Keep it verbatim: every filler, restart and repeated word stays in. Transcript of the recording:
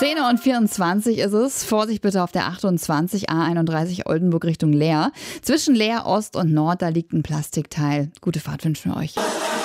zehn Uhr vierundzwanzig ist es. Vorsicht bitte auf der achtundzwanzig A einunddreißig Oldenburg Richtung Leer. Zwischen Leer Ost und Nord, da liegt ein Plastikteil. Gute Fahrt wünschen wir euch.